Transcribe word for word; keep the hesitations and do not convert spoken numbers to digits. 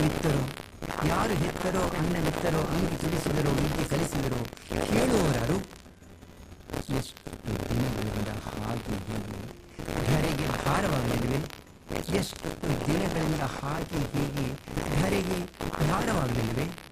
ಬಿತ್ತರೋ, ಯಾರು ಹೆತ್ತರೋ ಅನ್ನ ಬಿತ್ತರೋ, ಅಂಗಿ ತುಡಿಸಿದರೋ ವಿದ್ಯೆ ಕಲಿಸಿದರೋ, ಕೇಳುವವರಾರು? ಎಷ್ಟು ದಿನಗಳಿಂದ ಹಾಗೆ ಹೀಗೆ ಧರೆಗೆ ಭಾರವಾಗಲಿವೆ, ಎಷ್ಟು ದಿನಗಳಿಂದ ಹಾಗೆ ಹೀಗೆ ಧರೆಗೆ ಭಾರವಾಗಲಿವೆ.